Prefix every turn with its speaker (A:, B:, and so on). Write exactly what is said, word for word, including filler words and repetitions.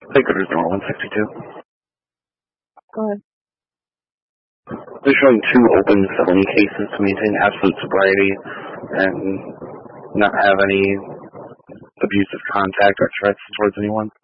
A: Take it as normal, one sixty-two.
B: Go ahead.
A: They're showing two open felony cases to maintain absolute sobriety and not have any abusive contact or threats towards anyone.